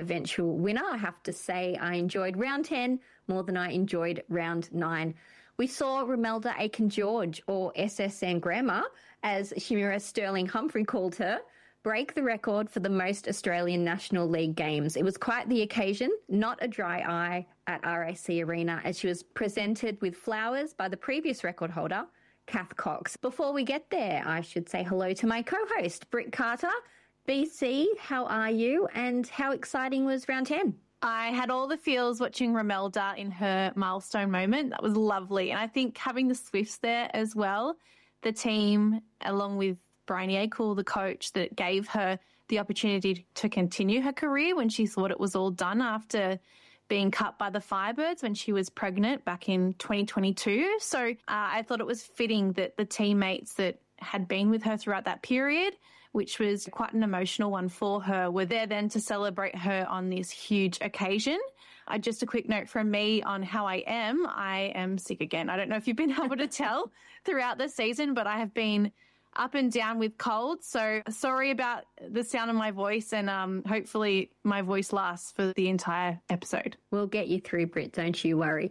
eventual winner. I have to say I enjoyed round 10 more than I enjoyed round 9. We saw Romelda Aiken-George, or SSN Grandma, as Shimira Sterling Humphrey called her, break the record for the most Australian National League games. It was quite the occasion, not a dry eye at RAC Arena, as she was presented with flowers by the previous record holder, Kath Cox. Before we get there, I should say hello to my co-host, Britt Carter. BC, how are you, and how exciting was round 10? I had all the feels watching Romelda in her milestone moment. That was lovely. And I think having the Swifts there as well, the team, along with Bryony Akul, the coach, that gave her the opportunity to continue her career when she thought it was all done after being cut by the Firebirds when she was pregnant back in 2022. So I thought it was fitting that the teammates that had been with her throughout that period, which was quite an emotional one for her, were there then to celebrate her on this huge occasion. Just a quick note from me on how I am sick again. I don't know if you've been able to tell throughout the season, but I have been up and down with cold. So sorry about the sound of my voice, and hopefully my voice lasts for the entire episode. We'll get you through, Britt, don't you worry.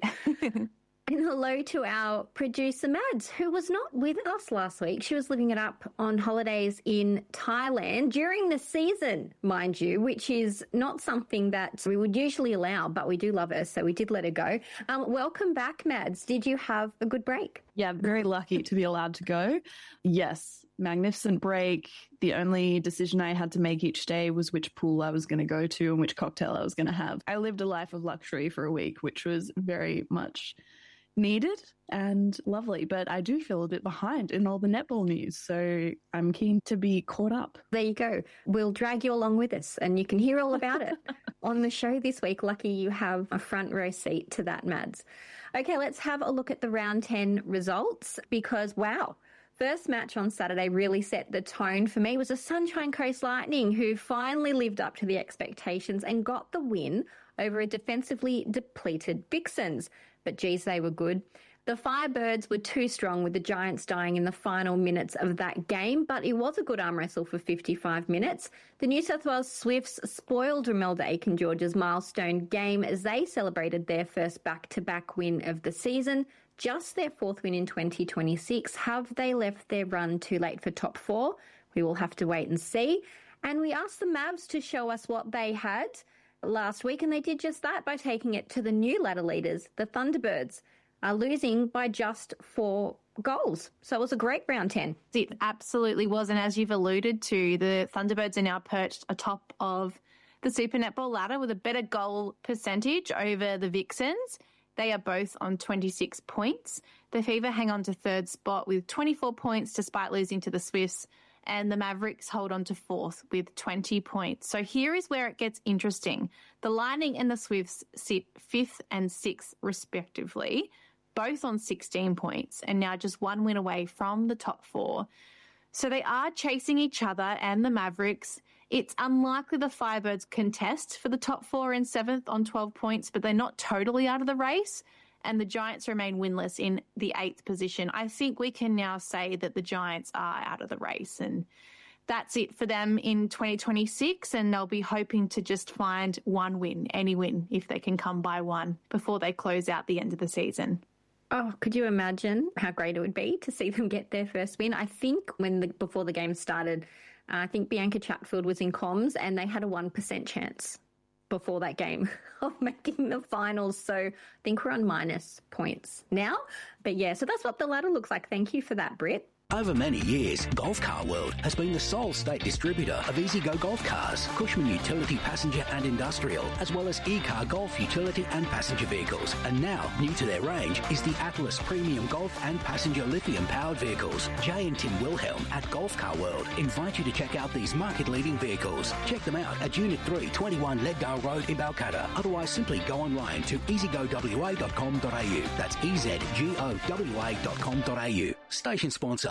And hello to our producer, Mads, who was not with us last week. She was living it up on holidays in Thailand during the season, mind you, which is not something that we would usually allow, but we do love her, so we did let her go. Welcome back, Mads. Did you have a good break? Yeah, very lucky to be allowed to go. Yes, magnificent break. The only decision I had to make each day was which pool I was going to go to and which cocktail I was going to have. I lived a life of luxury for a week, which was very much needed and lovely, but I do feel a bit behind in all the netball news, so I'm keen to be caught up. There you go. We'll drag you along with us and you can hear all about it on the show this week. Lucky you have a front row seat to that, Mads. Okay, let's have a look at the round 10 results because, wow, first match on Saturday really set the tone for me. It was the Sunshine Coast Lightning who finally lived up to the expectations and got the win over a defensively depleted Vixens. But geez, they were good. The Firebirds were too strong with the Giants dying in the final minutes of that game, but it was a good arm wrestle for 55 minutes. The New South Wales Swifts spoiled Romelda Aiken-George's milestone game as they celebrated their first back-to-back win of the season, just their fourth win in 2026. Have they left their run too late for top 4? We will have to wait and see. And we asked the Mavs to show us what they had last week, and they did just that by taking it to the new ladder leaders, the Thunderbirds, losing by just 4 goals. So it was a great round 10. It absolutely was, and as you've alluded to, the Thunderbirds are now perched atop of the Super Netball ladder with a better goal percentage over the Vixens. They are both on 26 points. The Fever hang on to third spot with 24 points despite losing to the Swifts, and the Mavericks hold on to fourth with 20 points. So here is where it gets interesting. The Lightning and the Swifts sit 5th and 6th respectively, both on 16 points, and now just 1 win away from the top 4. So they are chasing each other and the Mavericks. It's unlikely the Firebirds contest for the top 4 and 7th on 12 points, but they're not totally out of the race. And the Giants remain winless in the 8th position. I think we can now say that the Giants are out of the race, and that's it for them in 2026, and they'll be hoping to just find one win, any win, if they can come by one before they close out the end of the season. Oh, could you imagine how great it would be to see them get their first win? I think before the game started, I think Bianca Chatfield was in comms and they had a 1% chance before that game of making the finals. So I think we're on minus points now. But yeah, so that's what the ladder looks like. Thank you for that, Britt. Over many years, Golf Car World has been the sole state distributor of E-Z-Go Golf Cars, Cushman Utility Passenger and Industrial, as well as E-Car Golf Utility and Passenger Vehicles. And now, new to their range is the Atlas Premium Golf and Passenger Lithium-powered vehicles. Jay and Tim Wilhelm at Golf Car World invite you to check out these market-leading vehicles. Check them out at Unit 3, 21 Leaddale Road in Balcatta. Otherwise, simply go online to easygowa.com.au. That's ezgowa.com.au. Station sponsor.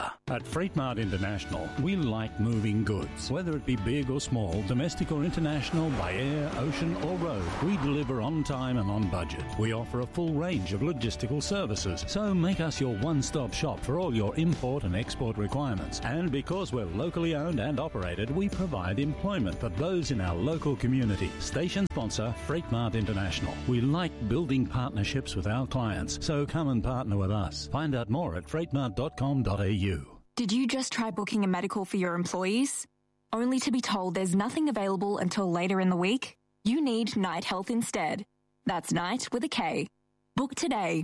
At Freight Mart International, we like moving goods. Whether it be big or small, domestic or international, by air, ocean or road, we deliver on time and on budget. We offer a full range of logistical services, so make us your one-stop shop for all your import and export requirements. And because we're locally owned and operated, we provide employment for those in our local community. Station sponsor, Freight Mart International. We like building partnerships with our clients, so come and partner with us. Find out more at freightmart.com.au. Did you just try booking a medical for your employees? Only to be told there's nothing available until later in the week? You need Night Health instead. That's Night with a K. Book today.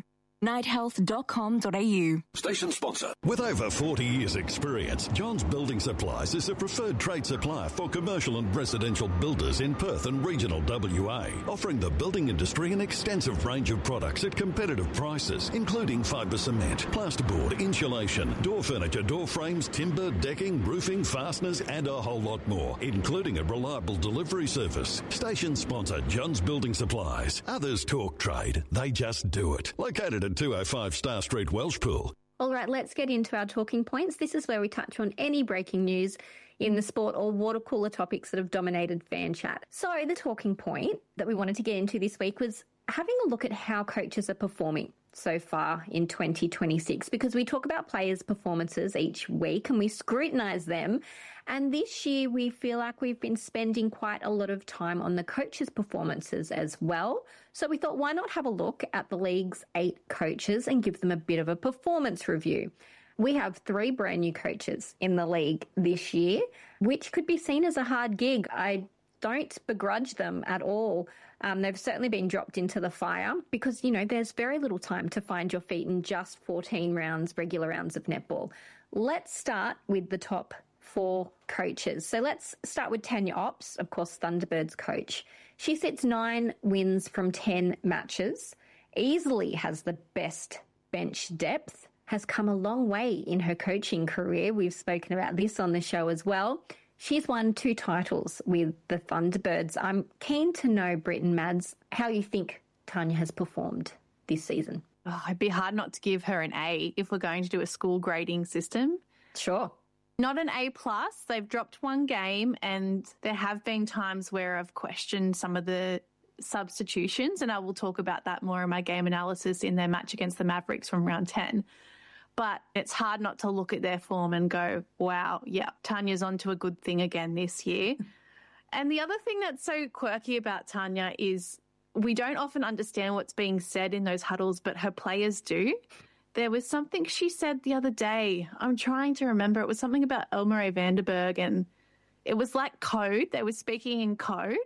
nighthealth.com.au. Station sponsor. With over 40 years' experience, Johns Building Supplies is a preferred trade supplier for commercial and residential builders in Perth and regional WA, offering the building industry an extensive range of products at competitive prices, including fibre cement, plasterboard, insulation, door furniture, door frames, timber, decking, roofing, fasteners, and a whole lot more, including a reliable delivery service. Station sponsor, Johns Building Supplies. Others talk trade, they just do it. Located at 205 Star Street, Welshpool. All right, let's get into our talking points. This is where we touch on any breaking news in the sport or water cooler topics that have dominated fan chat. So the talking point that we wanted to get into this week was having a look at how coaches are performing so far in 2026, because we talk about players' performances each week and we scrutinise them. And this year we feel like we've been spending quite a lot of time on the coaches' performances as well. So we thought, why not have a look at the league's 8 coaches and give them a bit of a performance review? We have 3 brand new coaches in the league this year, which could be seen as a hard gig. I don't begrudge them at all. They've certainly been dropped into the fire because, you know, there's very little time to find your feet in just 14 rounds, regular rounds of netball. Let's start with the top 4 coaches. So let's start with Tanya Ops, of course, Thunderbirds coach. She sits 9 wins from 10 matches, easily has the best bench depth, has come a long way in her coaching career. We've spoken about this on the show as well. She's won 2 titles with the Thunderbirds. I'm keen to know, Britt and Mads, how you think Tanya has performed this season. Oh, it'd be hard not to give her an A if we're going to do a school grading system. Sure. Not an A+. They've dropped 1 game and there have been times where I've questioned some of the substitutions, and I will talk about that more in my game analysis in their match against the Mavericks from round 10. But it's hard not to look at their form and go, wow, yeah, Tanya's onto a good thing again this year. And the other thing that's so quirky about Tanya is we don't often understand what's being said in those huddles, but her players do. There was something she said the other day. I'm trying to remember. It was something about Elmarie Vandenberg, and it was like code. They were speaking in code.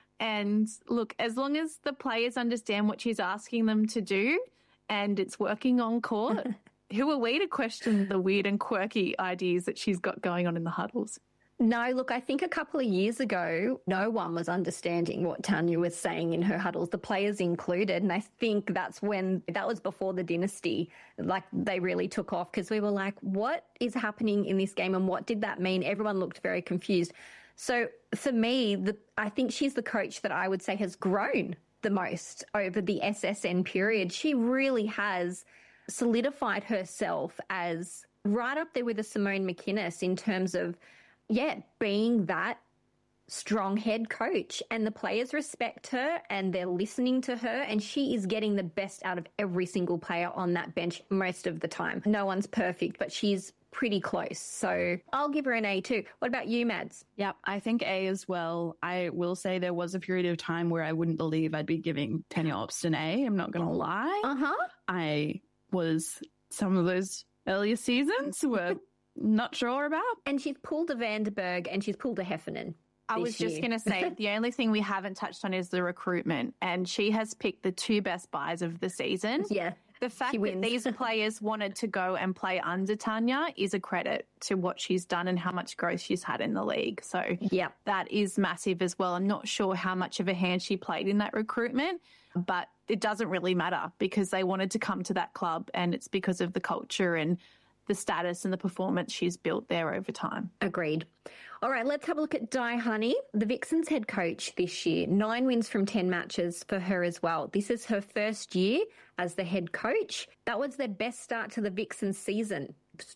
And look, as long as the players understand what she's asking them to do and it's working on court, who are we to question the weird and quirky ideas that she's got going on in the huddles? No, look, I think a couple of years ago, no one was understanding what Tanya was saying in her huddles, the players included. And I think that was before the dynasty, like they really took off because we were like, what is happening in this game and what did that mean? Everyone looked very confused. So for me, I think she's the coach that I would say has grown the most over the SSN period. She really has solidified herself as right up there with a Simone McInnes in terms of, being that strong head coach, and the players respect her and they're listening to her, and she is getting the best out of every single player on that bench most of the time. No one's perfect, but she's pretty close. So I'll give her an A too. What about you, Mads? Yep, I think A as well. I will say there was a period of time where I wouldn't believe I'd be giving Tanya Ops an A. I'm not going to lie. I was some of those earlier seasons were not sure about. And she's pulled a Vandenberg and she's pulled a Heffernan. I was just going to say, the only thing we haven't touched on is the recruitment, and she has picked the 2 best buys of the season. Yeah. The fact that these players wanted to go and play under Tanya is a credit to what she's done and how much growth she's had in the league. So that is massive as well. I'm not sure how much of a hand she played in that recruitment, but it doesn't really matter because they wanted to come to that club, and it's because of the culture and the status and the performance she's built there over time. Agreed. All right, let's have a look at Di Honey, the Vixens head coach this year. 9 wins from 10 matches for her as well. This is her first year as the head coach. That was their best start to the Vixens season. Straight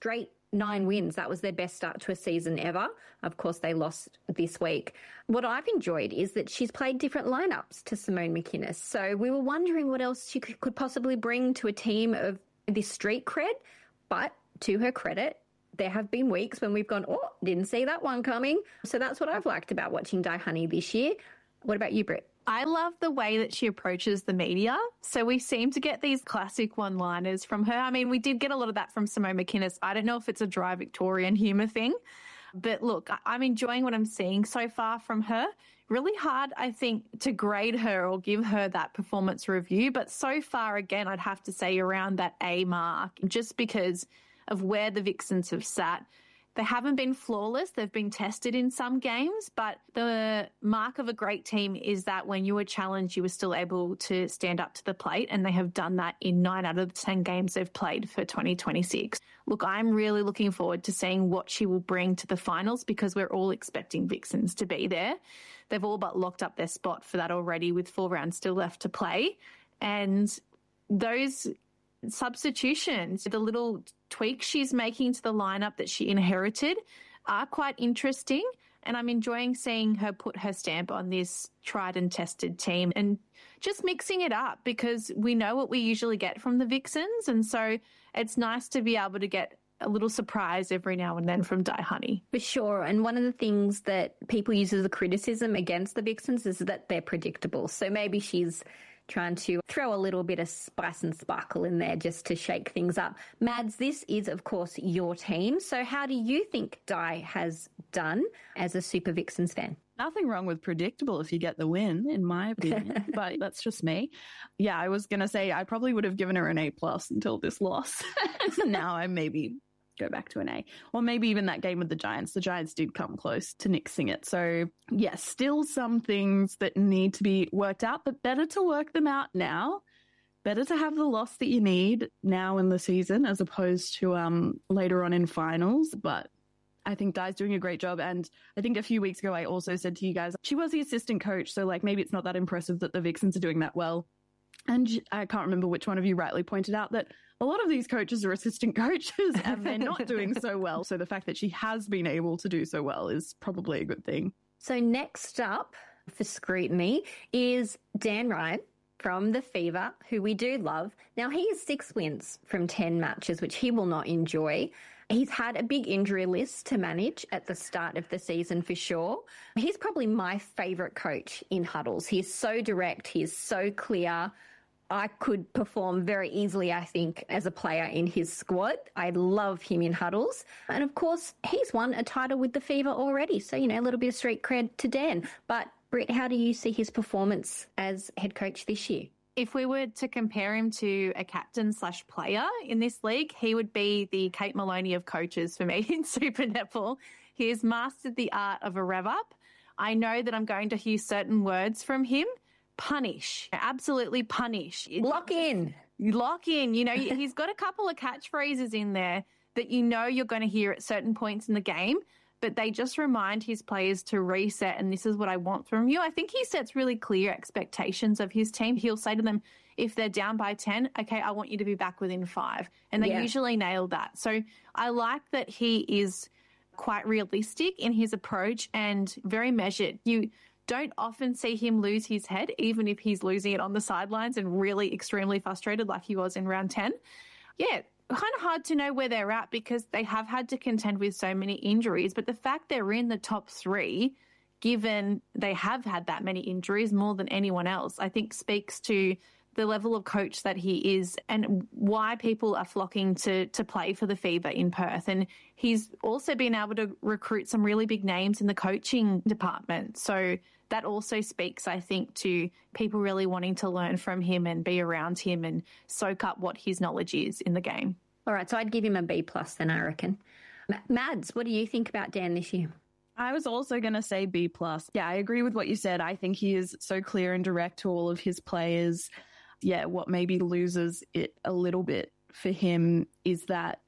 9 wins. That was their best start to a season ever. Of course, they lost this week. What I've enjoyed is that she's played different lineups to Simone McInnes. So we were wondering what else she could possibly bring to a team of this street cred. But to her credit, there have been weeks when we've gone, oh, didn't see that one coming. So that's what I've liked about watching Di Honey this year. What about you, Britt? I love the way that she approaches the media. So we seem to get these classic one-liners from her. I mean, we did get a lot of that from Simone McInnes. I don't know if it's a dry Victorian humour thing, but look, I'm enjoying what I'm seeing so far from her. Really hard, I think, to grade her or give her that performance review. But so far, again, I'd have to say around that A mark, just because of where the Vixens have sat. They haven't been flawless. They've been tested in some games, but the mark of a great team is that when you were challenged, you were still able to stand up to the plate, and they have done that in 9 out of the 10 games they've played for 2026. Look, I'm really looking forward to seeing what she will bring to the finals, because we're all expecting Vixens to be there. They've all but locked up their spot for that already, with 4 rounds still left to play. And those substitutions, the little tweaks she's making to the lineup that she inherited, are quite interesting. And I'm enjoying seeing her put her stamp on this tried and tested team and just mixing it up, because we know what we usually get from the Vixens. And so it's nice to be able to get a little surprise every now and then from Di Honey. For sure. And one of the things that people use as a criticism against the Vixens is that they're predictable. So maybe she's trying to throw a little bit of spice and sparkle in there just to shake things up. Mads, this is, of course, your team. So how do you think Di has done as a Super Vixens fan? Nothing wrong with predictable if you get the win, in my opinion, but that's just me. Yeah, I was going to say I probably would have given her an A+ until this loss. Now I maybe go back to an A. Or maybe even that game with the Giants. The Giants did come close to nixing it. So, yes, still some things that need to be worked out, but better to work them out now. Better to have the loss that you need now in the season as opposed to later on in finals. But I think Di's doing a great job. And I think a few weeks ago I also said to you guys, she was the assistant coach, so like maybe it's not that impressive that the Vixens are doing that well. And I can't remember which one of you rightly pointed out that a lot of these coaches are assistant coaches and they're not doing so well. So the fact that she has been able to do so well is probably a good thing. So next up for scrutiny is Dan Ryan from the Fever, who we do love. Now, he has 6 wins from 10 matches, which he will not enjoy. He's had a big injury list to manage at the start of the season for sure. He's probably my favourite coach in huddles. He's so direct. He's so clear. I could perform very easily, I think, as a player in his squad. I love him in huddles. And of course, he's won a title with the Fever already. So, you know, a little bit of street cred to Dan. But Britt, how do you see his performance as head coach this year? If we were to compare him to a captain/player in this league, he would be the Kate Maloney of coaches for me in Super Netball. He has mastered the art of a rev up. I know that I'm going to hear certain words from him. Punish. Absolutely punish. Lock in. Lock in. You know, he's got a couple of catchphrases in there that you know you're going to hear at certain points in the game, but they just remind his players to reset, and this is what I want from you. I think he sets really clear expectations of his team. He'll say to them, if they're down by 10, okay, I want you to be back within 5. And they usually nail that. So I like that he is quite realistic in his approach and very measured. You don't often see him lose his head, even if he's losing it on the sidelines and really extremely frustrated like he was in round 10. Yeah, kind of hard to know where they're at because they have had to contend with so many injuries. But the fact they're in the top 3, given they have had that many injuries more than anyone else, I think speaks to the level of coach that he is and why people are flocking to play for the Fever in Perth. And he's also been able to recruit some really big names in the coaching department. So that also speaks, I think, to people really wanting to learn from him and be around him and soak up what his knowledge is in the game. All right, so I'd give him a B+ then, I reckon. Mads, what do you think about Dan this year? I was also going to say B+. Yeah, I agree with what you said. I think he is so clear and direct to all of his players. Yeah, what maybe loses it a little bit for him is that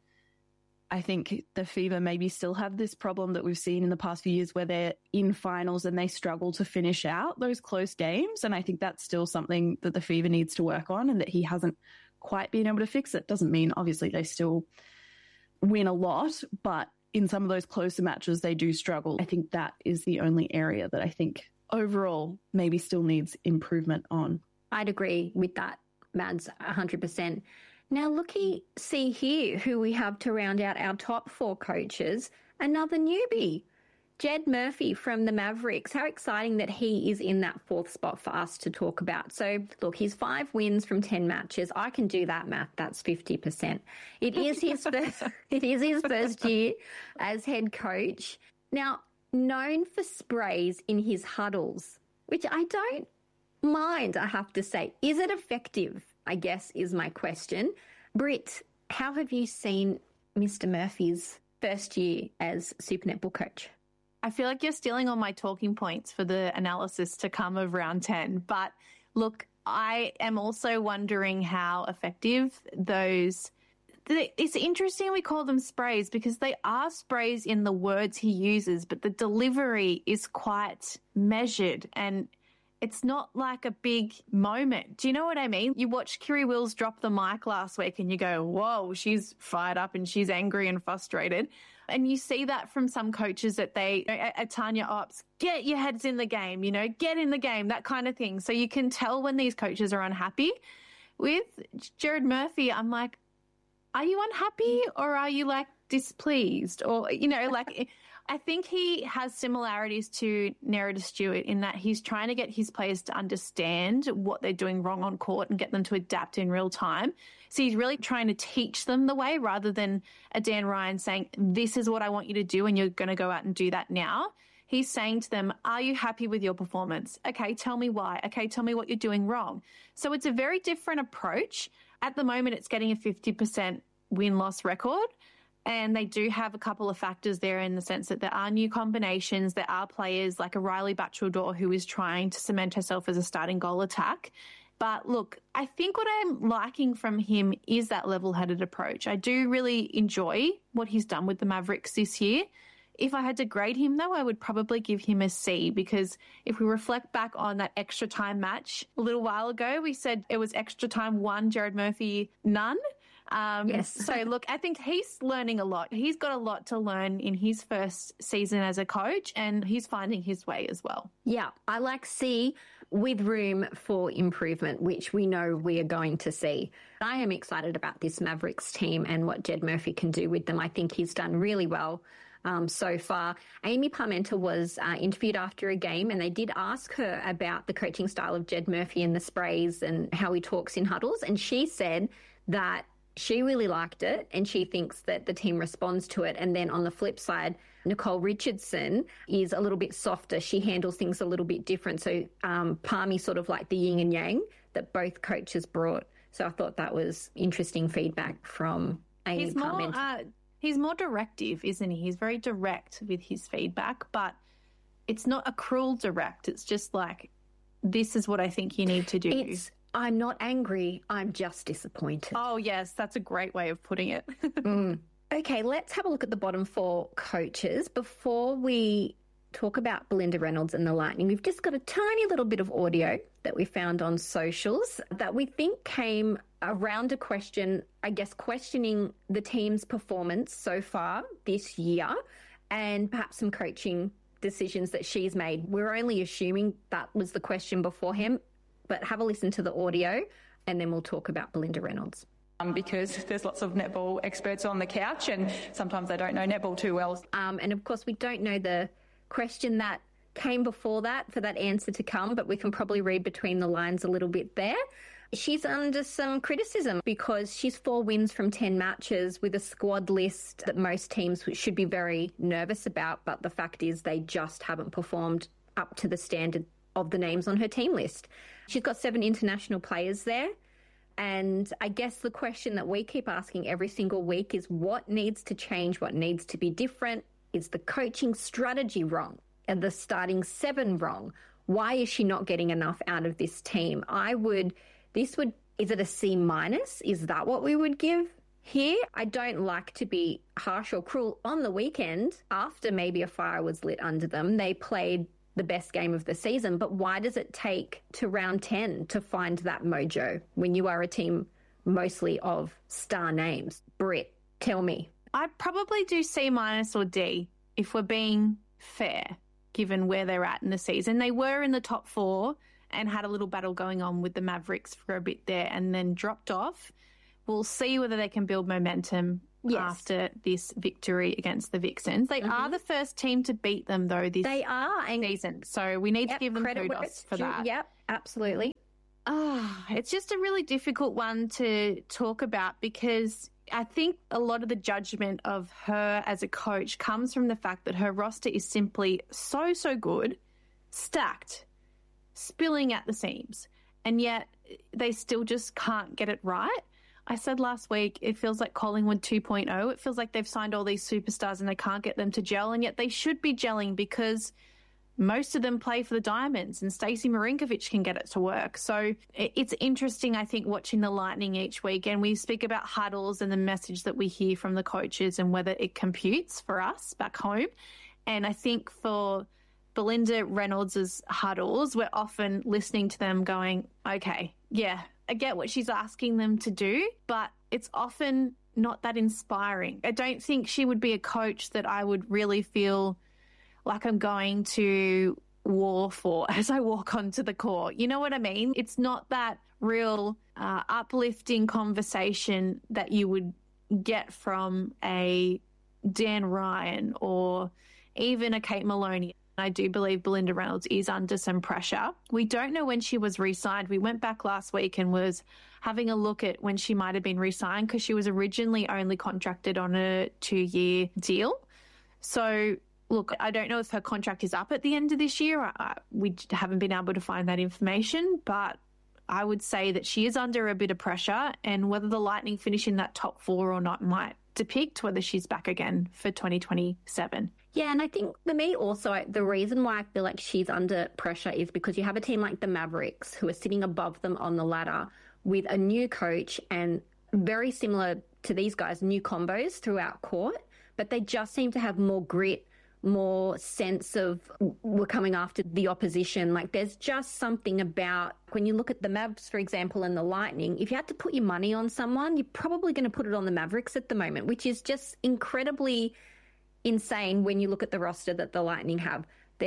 I think the Fever maybe still have this problem that we've seen in the past few years where they're in finals and they struggle to finish out those close games. And I think that's still something that the Fever needs to work on and that he hasn't quite been able to fix. It doesn't mean, obviously, they still win a lot, but in some of those closer matches, they do struggle. I think that is the only area that I think overall maybe still needs improvement on. I'd agree with that, Mads, 100%. Now, see here who we have to round out our top 4 coaches. Another newbie, Jed Murphy from the Mavericks. How exciting that he is in that 4th spot for us to talk about. So, look, he's 5 wins from 10 matches. I can do that math. That's 50%. It is his first year as head coach. Now, known for sprays in his huddles, which I don't mind, I have to say. Is it effective, I guess, is my question. Britt, how have you seen Mr. Murphy's first year as Super Netball coach? I feel like you're stealing all my talking points for the analysis to come of round 10. But look, I am also wondering how effective those... It's interesting we call them sprays because they are sprays in the words he uses, but the delivery is quite measured and it's not like a big moment. Do you know what I mean? You watch Kiri Wills drop the mic last week and you go, whoa, she's fired up and she's angry and frustrated. And you see that from some coaches that at Tanya Ops, get your heads in the game, get in the game, that kind of thing. So you can tell when these coaches are unhappy. With Jared Murphy, I'm like, are you unhappy or are you displeased? Or, I think he has similarities to Nerida Stewart in that he's trying to get his players to understand what they're doing wrong on court and get them to adapt in real time. So he's really trying to teach them the way rather than a Dan Ryan saying, this is what I want you to do and you're going to go out and do that now. He's saying to them, are you happy with your performance? Okay, tell me why. Okay, tell me what you're doing wrong. So it's a very different approach. At the moment, it's getting a 50% win-loss record. And they do have a couple of factors there in the sense that there are new combinations. There are players like a Riley Batcheldor who is trying to cement herself as a starting goal attack. But look, I think what I'm liking from him is that level-headed approach. I do really enjoy what he's done with the Mavericks this year. If I had to grade him, though, I would probably give him a C because if we reflect back on that extra time match a little while ago, we said it was extra time 1, Jared Murphy, none. Yes. So, look, I think he's learning a lot. He's got a lot to learn in his first season as a coach and he's finding his way as well. Yeah, I like C with room for improvement, which we know we are going to see. I am excited about this Mavericks team and what Jed Murphy can do with them. I think he's done really well so far. Amy Parmenter was interviewed after a game and they did ask her about the coaching style of Jed Murphy and the sprays and how he talks in huddles. And she said that she really liked it and she thinks that the team responds to it. And then on the flip side, Nicole Richardson is a little bit softer. She handles things a little bit different. So Palmy sort of like the yin and yang that both coaches brought. So I thought that was interesting feedback from Amy Parmenter. He's more directive, isn't he? He's very direct with his feedback, but it's not a cruel direct. It's just like, this is what I think you need to do. I'm not angry. I'm just disappointed. Oh, yes. That's a great way of putting it. Okay, let's have a look at the bottom 4 coaches. Before we talk about Belinda Reynolds and the Lightning, we've just got a tiny little bit of audio that we found on socials that we think came around a question, I guess, questioning the team's performance so far this year and perhaps some coaching decisions that she's made. We're only assuming that was the question beforehand, but have a listen to the audio and then we'll talk about Belinda Reynolds. Because there's lots of netball experts on the couch and sometimes they don't know netball too well. And of course, we don't know the question that came before that for that answer to come, but we can probably read between the lines a little bit there. She's under some criticism because she's 4 wins from 10 matches with a squad list that most teams should be very nervous about, but the fact is they just haven't performed up to the standard of the names on her team list. She's got 7 international players there. And I guess the question that we keep asking every single week is what needs to change, what needs to be different? Is the coaching strategy wrong? Are the starting 7 wrong? Why is she not getting enough out of this team? Is it a C minus? Is that what we would give here? I don't like to be harsh or cruel. On the weekend, after maybe a fire was lit under them, they played the best game of the season. But why does it take to round 10 to find that mojo when you are a team mostly of star names? Britt, tell me, I'd probably do C- or D if we're being fair, given where they're at in the season. They were in the top 4 and had a little battle going on with the Mavericks for a bit there and then dropped off. We'll see whether they can build momentum after this victory against the Vixens. They are the first team to beat them, though, this season. So we need to give them kudos for that. Yep, absolutely. It's just a really difficult one to talk about because I think a lot of the judgment of her as a coach comes from the fact that her roster is simply so good, stacked, spilling at the seams, and yet they still just can't get it right. I said last week, it feels like Collingwood 2.0. It feels like they've signed all these superstars and they can't get them to gel, and yet they should be gelling because most of them play for the Diamonds and Stacey Marinkovic can get it to work. So it's interesting, I think, watching the Lightning each week. And we speak about huddles and the message that we hear from the coaches and whether it computes for us back home. And I think for Belinda Reynolds' huddles, we're often listening to them going, okay, yeah, I get what she's asking them to do, but it's often not that inspiring. I don't think she would be a coach that I would really feel like I'm going to war for as I walk onto the court. You know what I mean? It's not that real uplifting conversation that you would get from a Dan Ryan or even a Kate Maloney. I do believe Belinda Reynolds is under some pressure. We don't know when she was re-signed. We went back last week and was having a look at when she might have been re-signed because she was originally only contracted on a 2-year deal. So, look, I don't know if her contract is up at the end of this year. We haven't been able to find that information, but I would say that she is under a bit of pressure, and whether the Lightning finish in that top 4 or not might depict whether she's back again for 2027. Yeah, and I think for me also, the reason why I feel like she's under pressure is because you have a team like the Mavericks who are sitting above them on the ladder with a new coach and very similar to these guys, new combos throughout court, but they just seem to have more grit, more sense of we're coming after the opposition. Like there's just something about when you look at the Mavs, for example, and the Lightning, if you had to put your money on someone, you're probably going to put it on the Mavericks at the moment, which is just incredibly insane when you look at the roster that the Lightning have.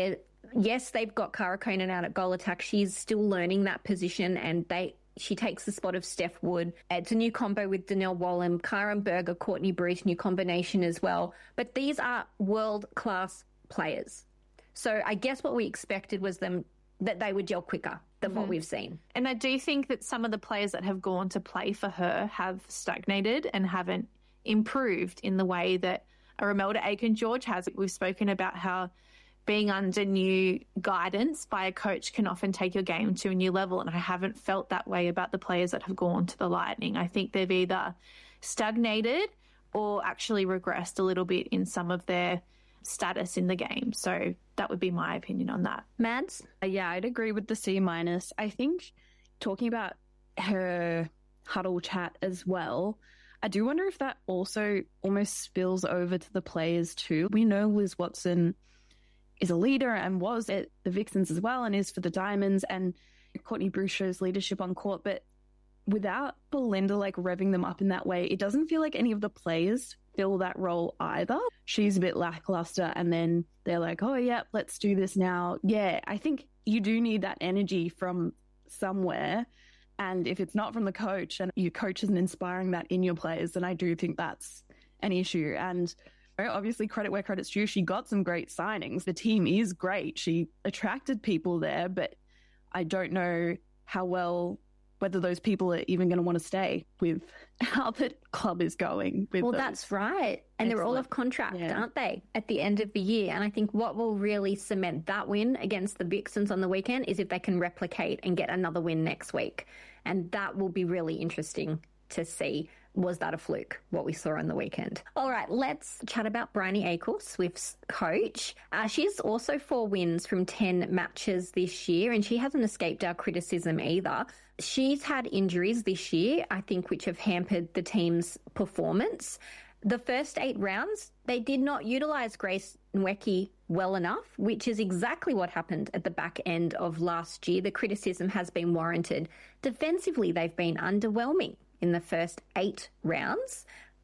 Yes, they've got Cara Konen out at goal attack. She's still learning that position, and she takes the spot of Steph Wood. It's a new combo with Danielle Wallen, Karen Berger, Courtney Breach, new combination as well. But these are world-class players. So I guess what we expected was that they would gel quicker than what we've seen. And I do think that some of the players that have gone to play for her have stagnated and haven't improved in the way that a Romelda Aiken-George has. We've spoken about how being under new guidance by a coach can often take your game to a new level, and I haven't felt that way about the players that have gone to the Lightning. I think they've either stagnated or actually regressed a little bit in some of their status in the game. So that would be my opinion on that. Mads? Yeah, I'd agree with the C-. I think talking about her huddle chat as well, I do wonder if that also almost spills over to the players too. We know Liz Watson is a leader and was at the Vixens as well and is for the Diamonds, and Courtney Bruce shows leadership on court, but without Belinda revving them up in that way, it doesn't feel like any of the players fill that role either. She's a bit lackluster, and then they're like, oh yeah, let's do this now. Yeah, I think you do need that energy from somewhere. And if it's not from the coach and your coach isn't inspiring that in your players, then I do think that's an issue. And obviously, credit where credit's due. She got some great signings. The team is great. She attracted people there, but I don't know whether those people are even going to want to stay with how the club is going. That's right. And they're all off contract, aren't they, at the end of the year? And I think what will really cement that win against the Vixens on the weekend is if they can replicate and get another win next week. And that will be really interesting to see. Was that a fluke, what we saw on the weekend? All right, let's chat about Bryony Akel, Swift's coach. She has also 4 wins from 10 matches this year, and she hasn't escaped our criticism either. She's had injuries this year, I think, which have hampered the team's performance. The first 8 rounds, they did not utilise Grace Nweke well enough, which is exactly what happened at the back end of last year. The criticism has been warranted. Defensively, they've been underwhelming in the first 8 rounds.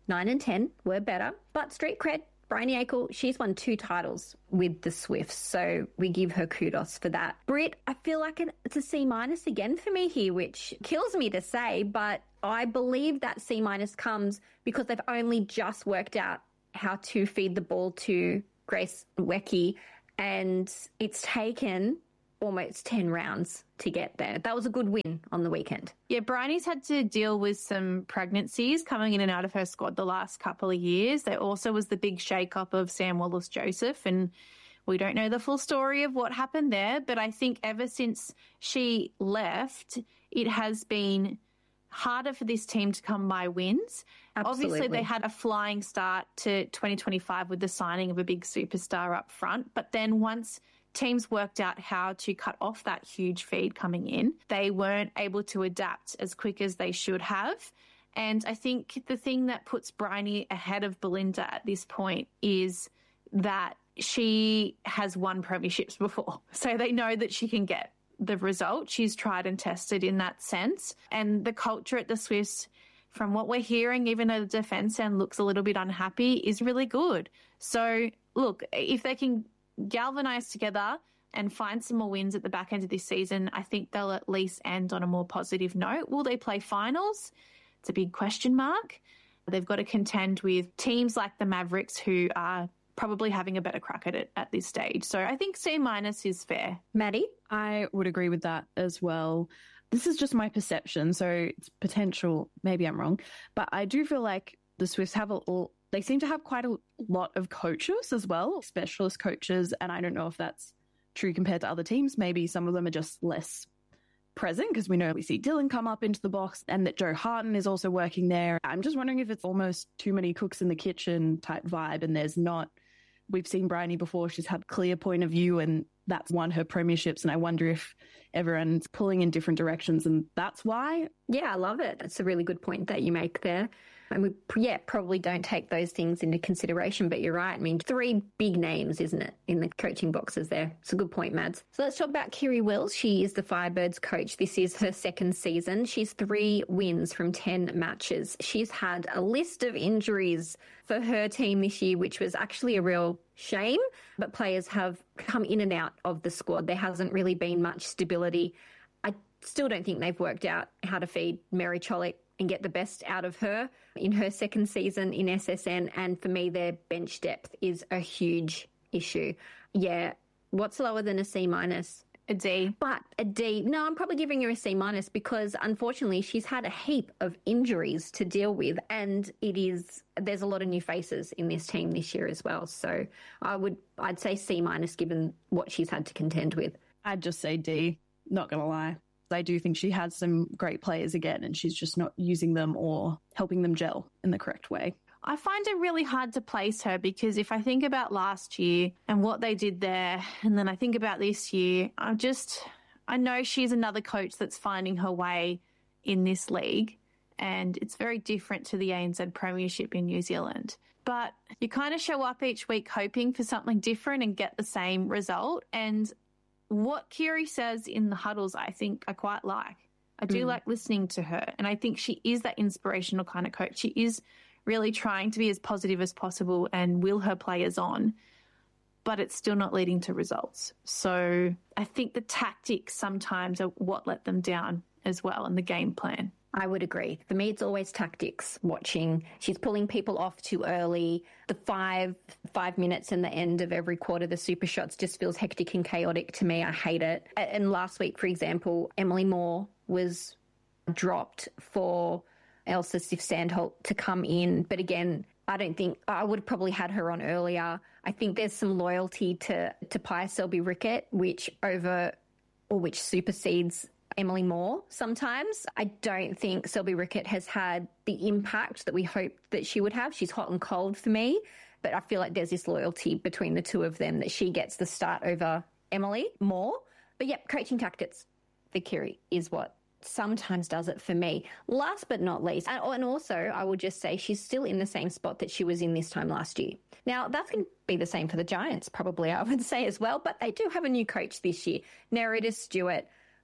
9 and 10 were better. But street cred, Bryony Akel, she's won 2 titles with the Swifts, so we give her kudos for that. Britt, I feel like it's a C- again for me here, which kills me to say, but I believe that C- comes because they've only just worked out how to feed the ball to Grace Nweke, and it's taken almost 10 rounds to get there. That was a good win on the weekend. Yeah, Bryony's had to deal with some pregnancies coming in and out of her squad the last couple of years. There also was the big shake-up of Sam Wallace-Joseph, and we don't know the full story of what happened there, but I think ever since she left, it has been harder for this team to come by wins. Absolutely. Obviously, they had a flying start to 2025 with the signing of a big superstar up front, but then once teams worked out how to cut off that huge feed coming in, they weren't able to adapt as quick as they should have. And I think the thing that puts Bryony ahead of Belinda at this point is that she has won premierships before. So they know that she can get the result. She's tried and tested in that sense. And the culture at the Swifts, from what we're hearing, even though the defence end looks a little bit unhappy, is really good. So look, if they can galvanise together and find some more wins at the back end of this season, I think they'll at least end on a more positive note. Will they play finals? It's a big question mark. They've got to contend with teams like the Mavericks, who are probably having a better crack at it at this stage. So I think C- is fair. Maddie? I would agree with that as well. This is just my perception, so it's potential. Maybe I'm wrong, but I do feel like the Swifts have they seem to have quite a lot of coaches as well, specialist coaches, and I don't know if that's true compared to other teams. Maybe some of them are just less present because we see Dylan come up into the box and that Joe Harton is also working there. I'm just wondering if it's almost too many cooks in the kitchen type vibe, and there's not. We've seen Bryony before. She's had clear point of view and that's won her premierships. And I wonder if everyone's pulling in different directions and that's why. Yeah, I love it. That's a really good point that you make there. And we, probably don't take those things into consideration, but you're right. I mean, 3 big names, isn't it, in the coaching boxes there? It's a good point, Mads. So let's talk about Kiri Wills. She is the Firebirds coach. This is her 2nd season. She's 3 wins from 10 matches. She's had a list of injuries for her team this year, which was actually a real shame, but players have come in and out of the squad. There hasn't really been much stability. I still don't think they've worked out how to feed Mary Cholik and get the best out of her in her 2nd season in SSN. And for me, their bench depth is a huge issue. Yeah. What's lower than a C-? A D. But a D. No, I'm probably giving her a C- because unfortunately she's had a heap of injuries to deal with, and there's a lot of new faces in this team this year as well. So I'd say C- given what she's had to contend with. I'd just say D, not going to lie. I do think she has some great players again, and she's just not using them or helping them gel in the correct way. I find it really hard to place her because if I think about last year and what they did there, and then I think about this year, I know she's another coach that's finding her way in this league, and it's very different to the ANZ Premiership in New Zealand. But you kind of show up each week hoping for something different and get the same result. And what Kiri says in the huddles, I think I quite like. I do like listening to her, and I think she is that inspirational kind of coach. She is really trying to be as positive as possible and will her players on, but it's still not leading to results. So I think the tactics sometimes are what let them down as well, and the game plan. I would agree. For me, it's always tactics, watching. She's pulling people off too early. The five minutes in the end of every quarter, the super shots just feels hectic and chaotic to me. I hate it. And last week, for example, Emily Moore was dropped for Elsa Sif-Sandholt to come in. But again, I don't think I would have probably had her on earlier. I think there's some loyalty to Pia Selby-Rickett, which supersedes Emily Moore sometimes. I don't think Selby-Rickett has had the impact that we hoped that she would have. She's hot and cold for me, but I feel like there's this loyalty between the two of them that she gets the start over Emily Moore. But yep, coaching tactics for Kiri is what sometimes does it for me. Last but not least, and also I would just say she's still in the same spot that she was in this time last year. Now, that's going to be the same for the Giants, probably, I would say as well, but they do have a new coach this year, Nerida Stewart.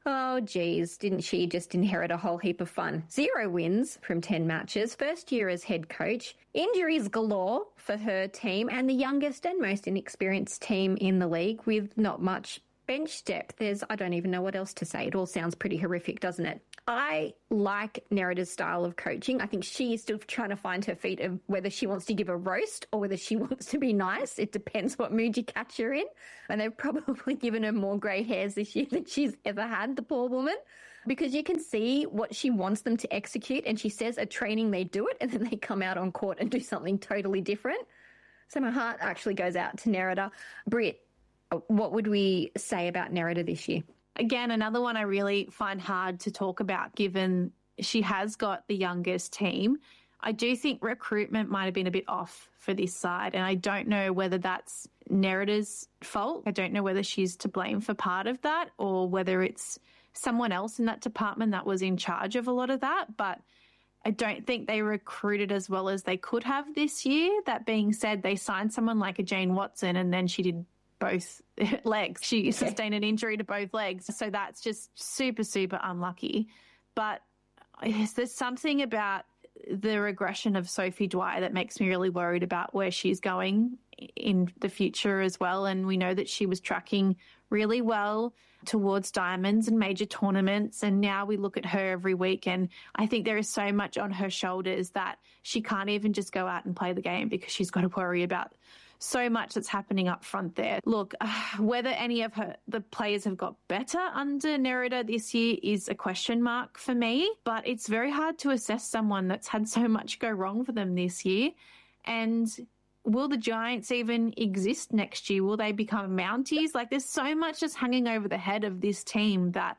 Oh, geez, didn't she just inherit a whole heap of fun? 0 wins from 10 matches, first year as head coach, injuries galore for her team, and the youngest and most inexperienced team in the league with not much bench depth. I don't even know what else to say. It all sounds pretty horrific, doesn't it? I like Nerida's style of coaching. I think she is still trying to find her feet of whether she wants to give a roast or whether she wants to be nice. It depends what mood you catch her in. And they've probably given her more grey hairs this year than she's ever had, the poor woman, because you can see what she wants them to execute. And she says at training they do it and then they come out on court and do something totally different. So my heart actually goes out to Nerida. Britt, what would we say about Nerida this year? Again, another one I really find hard to talk about given she has got the youngest team. I do think recruitment might have been a bit off for this side, and I don't know whether that's Nerida's fault. I don't know whether she's to blame for part of that or whether it's someone else in that department that was in charge of a lot of that, but I don't think they recruited as well as they could have this year. That being said, they signed someone like a Jane Watson and then she did both legs. She sustained an injury to both legs. So that's just super, super unlucky. But there's something about the regression of Sophie Dwyer that makes me really worried about where she's going in the future as well. And we know that she was tracking really well towards diamonds and major tournaments. And now we look at her every week and I think there is so much on her shoulders that she can't even just go out and play the game because she's got to worry about so much that's happening up front there. Look, whether any of the players have got better under Nerida this year is a question mark for me, but it's very hard to assess someone that's had so much go wrong for them this year. And will the Giants even exist next year? Will they become Mounties? Like, there's so much just hanging over the head of this team that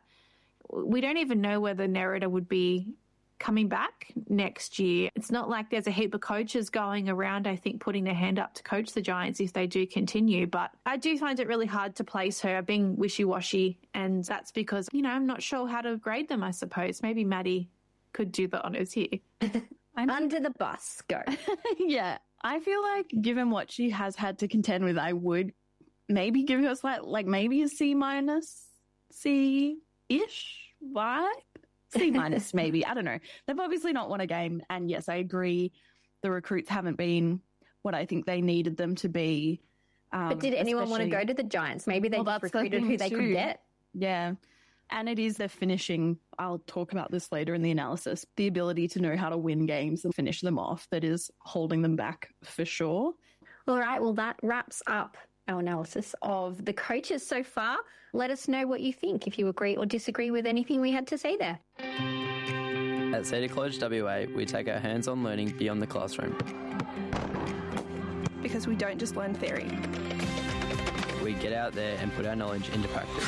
we don't even know whether Nerida would be coming back next year. It's not like there's a heap of coaches going around, I think, putting their hand up to coach the Giants if they do continue. But I do find it really hard to place her being wishy-washy, and that's because, I'm not sure how to grade them, I suppose. Maybe Maddie could do the honours here. Under the bus, go. Yeah, I feel like given what she has had to contend with, I would maybe give her maybe a C-, C-ish vibe. C- maybe. I don't know. They've obviously not won a game. And yes, I agree. The recruits haven't been what I think they needed them to be. But did anyone want to go to the Giants? Maybe they just recruited who they could get. Yeah. And it is their finishing. I'll talk about this later in the analysis. The ability to know how to win games and finish them off that is holding them back for sure. All right. Well, that wraps up our analysis of the coaches so far. Let us know what you think, if you agree or disagree with anything we had to say there. At Cedar College WA, we take our hands-on learning beyond the classroom. Because we don't just learn theory. We get out there and put our knowledge into practice.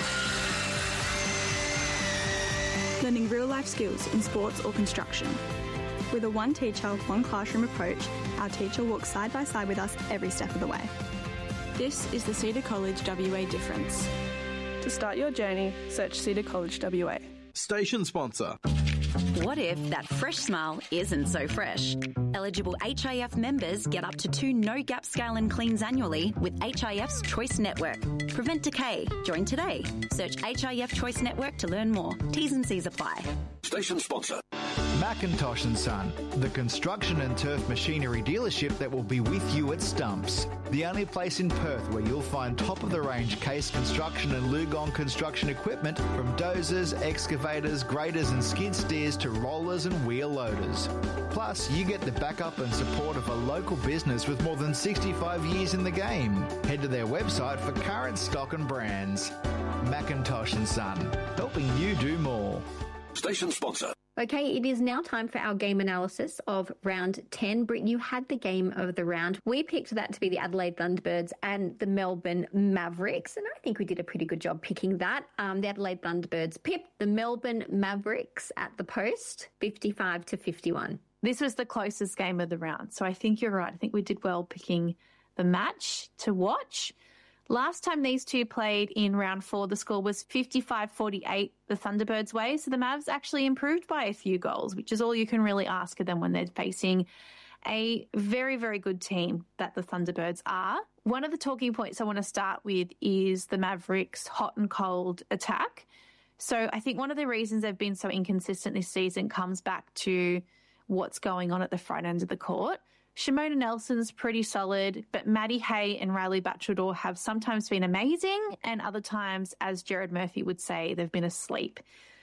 Learning real-life skills in sports or construction. With a one teacher, one classroom approach, our teacher walks side by side with us every step of the way. This is the Cedar College WA difference. To start your journey, search Cedar College WA. Station sponsor. What if that fresh smile isn't so fresh? Eligible HIF members get up to 2 no-gap scale and cleans annually with HIF's Choice Network. Prevent decay. Join today. Search HIF Choice Network to learn more. T's and C's apply. Station sponsor. McIntosh & Son, the construction and turf machinery dealership that will be with you at Stumps. The only place in Perth where you'll find top-of-the-range Case Construction and Lugong construction equipment from dozers, excavators, graders and skid steers to rollers and wheel loaders. Plus, you get the backup and support of a local business with more than 65 years in the game. Head to their website for current stock and brands. McIntosh & Son, helping you do more. Station sponsor. Okay, it is now time for our game analysis of round 10. Britt, you had the game of the round. We picked that to be the Adelaide Thunderbirds and the Melbourne Mavericks, and I think we did a pretty good job picking that. The Adelaide Thunderbirds pipped the Melbourne Mavericks at the post, 55-51. This was the closest game of the round, so I think you're right. I think we did well picking the match to watch. Last time these two played in round 4, the score was 55-48 the Thunderbirds' way. So the Mavs actually improved by a few goals, which is all you can really ask of them when they're facing a very, very good team that the Thunderbirds are. One of the talking points I want to start with is the Mavericks' hot and cold attack. So I think one of the reasons they've been so inconsistent this season comes back to what's going on at the front end of the court. Shimona Nelson's pretty solid, but Maddie Hay and Riley Bachador have sometimes been amazing and other times, as Jared Murphy would say, they've been asleep.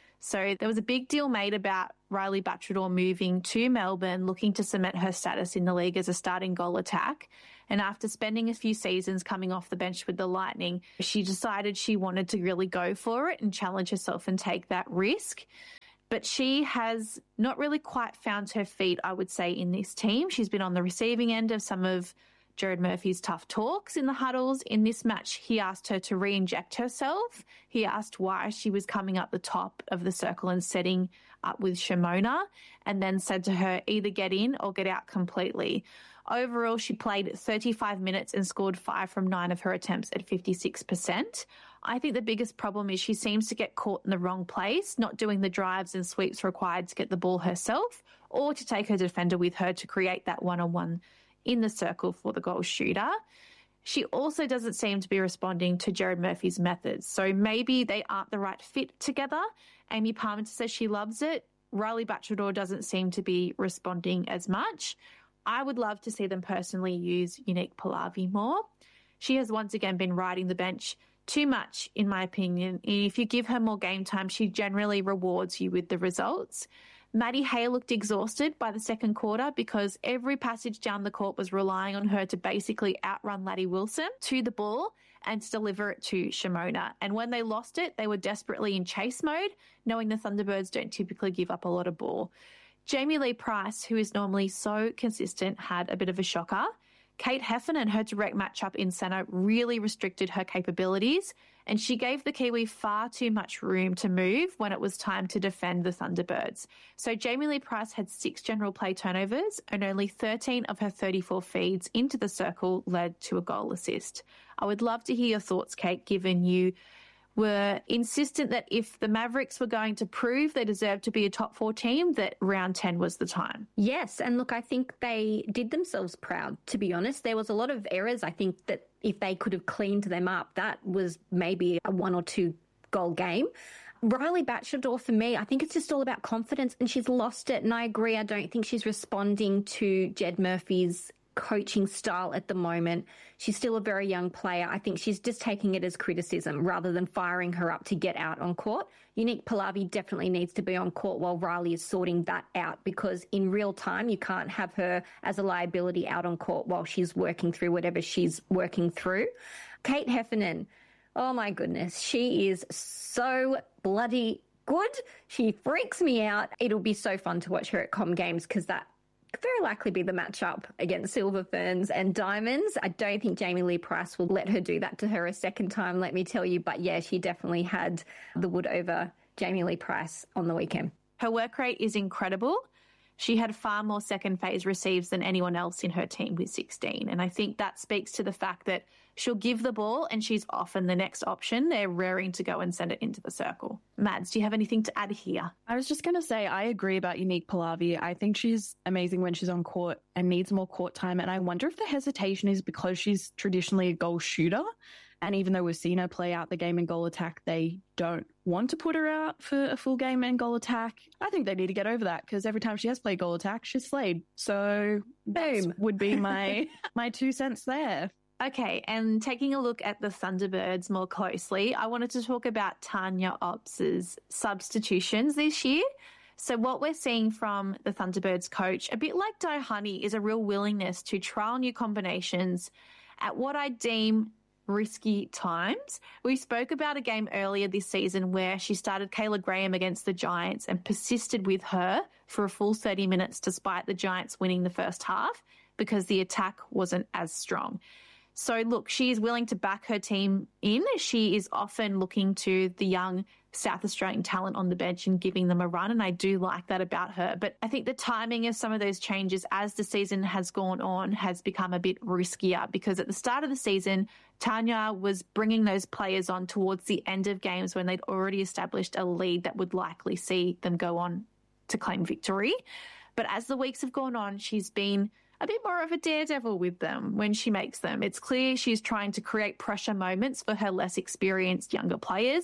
So there was a big deal made about Riley Bachador moving to Melbourne, looking to cement her status in the league as a starting goal attack. And after spending a few seasons coming off the bench with the Lightning, she decided she wanted to really go for it and challenge herself and take that risk. But she has not really quite found her feet, I would say, in this team. She's been on the receiving end of some of Jared Murphy's tough talks in the huddles. In this match, he asked her to re-inject herself. He asked why she was coming up the top of the circle and setting up with Shimona, and then said to her, either get in or get out completely. Overall, she played 35 minutes and scored 5 from 9 of her attempts at 56%. I think the biggest problem is she seems to get caught in the wrong place, not doing the drives and sweeps required to get the ball herself or to take her defender with her to create that one-on-one in the circle for the goal shooter. She also doesn't seem to be responding to Jared Murphy's methods, so maybe they aren't the right fit together. Amy Parmenter says she loves it. Riley Bachador doesn't seem to be responding as much. I would love to see them personally use Unique Pallavi more. She has once again been riding the bench too much, in my opinion. If you give her more game time, she generally rewards you with the results. Maddie Hay looked exhausted by the second quarter because every passage down the court was relying on her to basically outrun Laddie Wilson to the ball and to deliver it to Shimona. And when they lost it, they were desperately in chase mode, knowing the Thunderbirds don't typically give up a lot of ball. Jamie Lee Price, who is normally so consistent, had a bit of a shocker. Kate Heffernan, her direct matchup in centre, really restricted her capabilities, and she gave the Kiwi far too much room to move when it was time to defend the Thunderbirds. So Jamie Lee Price had 6 general play turnovers, and only 13 of her 34 feeds into the circle led to a goal assist. I would love to hear your thoughts, Kate, given you were insistent that if the Mavericks were going to prove they deserved to be a top 4 team, that round 10 was the time. Yes, and look, I think they did themselves proud, to be honest. There was a lot of errors. I think that if they could have cleaned them up, that was maybe a 1 or 2 goal game. Riley Bachador, for me, I think it's just all about confidence, and she's lost it. And I agree, I don't think she's responding to Jed Murphy's coaching style at the moment. She's still a very young player. I think she's just taking it as criticism rather than firing her up to get out on court. Unique Pallavi definitely needs to be on court while Riley is sorting that out, because in real time you can't have her as a liability out on court while she's working through whatever she's working through. Kate Heffernan, oh my goodness, she is so bloody good. She freaks me out. It'll be so fun to watch her at Com Games because that could very likely be the matchup against Silver Ferns and Diamonds. I don't think Jamie Lee Price will let her do that to her a second time, let me tell you. But yeah, she definitely had the wood over Jamie Lee Price on the weekend. Her work rate is incredible. She had far more second phase receives than anyone else in her team with 16. And I think that speaks to the fact that she'll give the ball and she's often the next option. They're raring to go and send it into the circle. Mads, do you have anything to add here? I was just going to say, I agree about Unique Pallavi. I think she's amazing when she's on court and needs more court time. And I wonder if the hesitation is because she's traditionally a goal shooter. And even though we've seen her play out the game in goal attack, they don't want to put her out for a full game in goal attack. I think they need to get over that because every time she has played goal attack, she's slayed. So boom would be my 2 cents there. Okay, and taking a look at the Thunderbirds more closely, I wanted to talk about Tanya Opps's substitutions this year. So what we're seeing from the Thunderbirds coach, a bit like Di Honey, is a real willingness to trial new combinations at what I deem risky times. We spoke about a game earlier this season where she started Kayla Graham against the Giants and persisted with her for a full 30 minutes despite the Giants winning the first half because the attack wasn't as strong. So look, she is willing to back her team in. She is often looking to the young South Australian talent on the bench and giving them a run, and I do like that about her. But I think the timing of some of those changes as the season has gone on has become a bit riskier because at the start of the season, Tanya was bringing those players on towards the end of games when they'd already established a lead that would likely see them go on to claim victory. But as the weeks have gone on, she's been a bit more of a daredevil with them when she makes them. It's clear she's trying to create pressure moments for her less experienced younger players.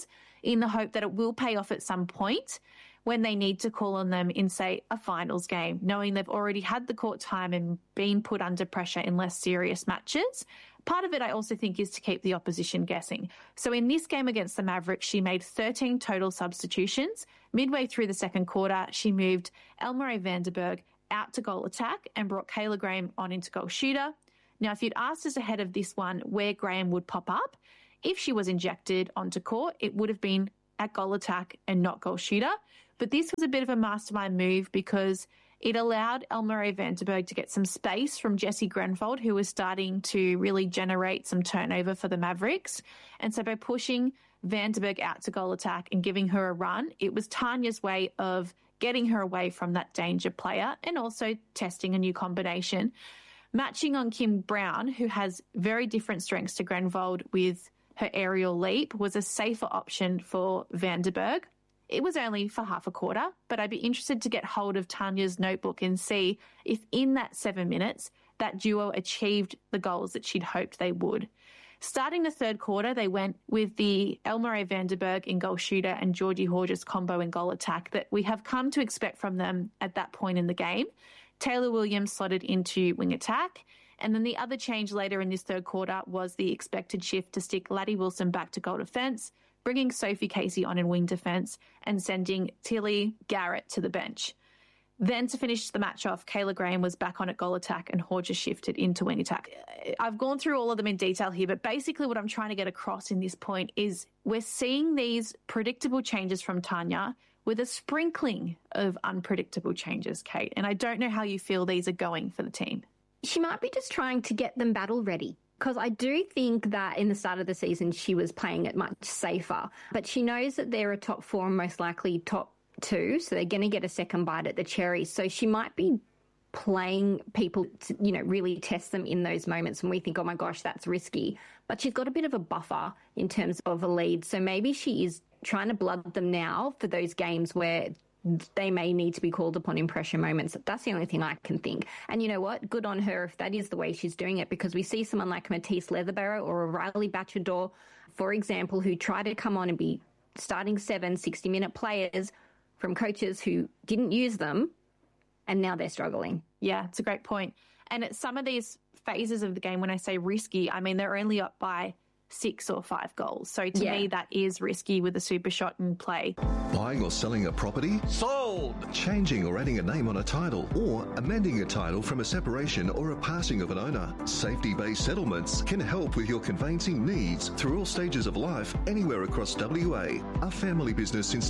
in the hope that it will pay off at some point when they need to call on them in, say, a finals game, knowing they've already had the court time and been put under pressure in less serious matches. Part of it, I also think, is to keep the opposition guessing. So in this game against the Mavericks, she made 13 total substitutions. Midway through the second quarter, she moved Elmore Vandenberg out to goal attack and brought Kayla Graham on into goal shooter. Now, if you'd asked us ahead of this one where Graham would pop up, if she was injected onto court, it would have been at goal attack and not goal shooter. But this was a bit of a mastermind move because it allowed Elmore Vandenberg to get some space from Jessie Grenfold, who was starting to really generate some turnover for the Mavericks. And so by pushing Vandenberg out to goal attack and giving her a run, it was Tanya's way of getting her away from that danger player and also testing a new combination. Matching on Kim Brown, who has very different strengths to Grenfold with her aerial leap, was a safer option for Vandenberg. It was only for half a quarter, but I'd be interested to get hold of Tanya's notebook and see if in that 7 minutes that duo achieved the goals that she'd hoped they would. Starting the third quarter, they went with the Elmore Vandenberg in goal shooter and Georgie Horges combo in goal attack that we have come to expect from them at that point in the game. Taylor Williams slotted into wing attack. And then the other change later in this third quarter was the expected shift to stick Laddie Wilson back to goal defence, bringing Sophie Casey on in wing defence and sending Tilly Garrett to the bench. Then to finish the match off, Kayla Graham was back on at goal attack and Horges shifted into wing attack. I've gone through all of them in detail here, but basically what I'm trying to get across in this point is we're seeing these predictable changes from Tanya with a sprinkling of unpredictable changes, Kate. And I don't know how you feel these are going for the team. She might be just trying to get them battle ready. Because I do think that in the start of the season, she was playing it much safer. But she knows that they're a top four and most likely top two. So they're going to get a second bite at the cherry. So she might be playing people to, really test them in those moments when we think, oh my gosh, that's risky. But she's got a bit of a buffer in terms of a lead. So maybe she is trying to blood them now for those games where they may need to be called upon in pressure moments. That's the only thing I can think. And you know what? Good on her if that is the way she's doing it, because we see someone like Matisse Leatherborough or a Riley Bachador, for example, who try to come on and be starting 60-minute players from coaches who didn't use them, and now they're struggling. Yeah, it's a great point. And at some of these phases of the game, when I say risky, I mean they're only up by 6 or 5 goals. So to me, that is risky with a super shot in play. Buying or selling a property? Sold! Changing or adding a name on a title, or amending a title from a separation or a passing of an owner. Safety-based settlements can help with your conveyancing needs through all stages of life, anywhere across WA. A family business since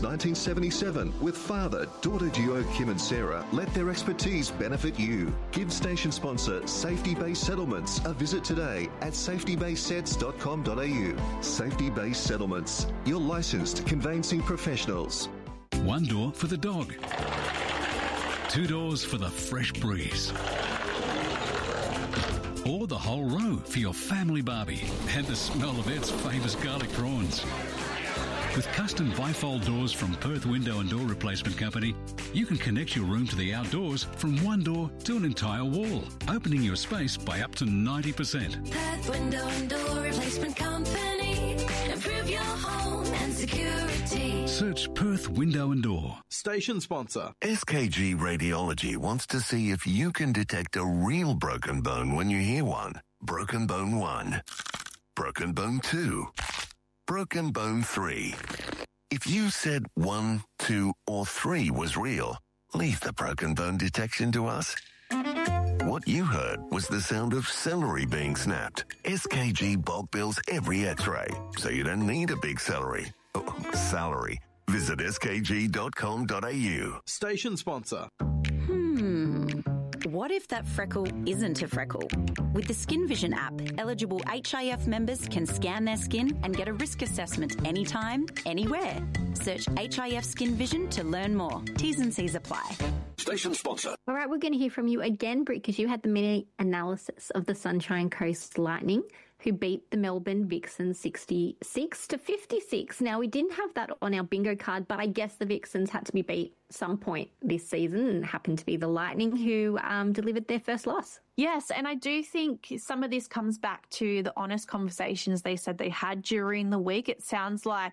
1977 with father, daughter duo Kim and Sarah let their expertise benefit you. Give station sponsor Safety-Based Settlements a visit today at safetybasedsets.com.au. Safety-Based Settlements, your licensed conveyancing professionals. One door for the dog. 2 doors for the fresh breeze. Or the whole row for your family barbie and the smell of Ed's famous garlic prawns. With custom bifold doors from Perth Window and Door Replacement Company, you can connect your room to the outdoors from one door to an entire wall, opening your space by up to 90%. Perth Window and Door Replacement Company. Improve your home and security. Search Perth Window and Door. Station sponsor. SKG Radiology wants to see if you can detect a real broken bone when you hear one. Broken bone 1. Broken bone 2. Broken bone 3. If you said 1, 2, or 3 was real, leave the broken bone detection to us. What you heard was the sound of celery being snapped. SKG bulk bills every x-ray, so you don't need a big salary. Visit skg.com.au. Station sponsor. What if that freckle isn't a freckle? With the Skin Vision app, eligible HIF members can scan their skin and get a risk assessment anytime, anywhere. Search HIF Skin Vision to learn more. T's and C's apply. Station sponsor. All right, we're going to hear from you again, Britt, because you had the mini analysis of the Sunshine Coast Lightning, who beat the Melbourne Vixens 66-56. Now, we didn't have that on our bingo card, but I guess the Vixens had to be beat some point this season, and happened to be the Lightning who delivered their first loss. Yes, and I do think some of this comes back to the honest conversations they said they had during the week. It sounds like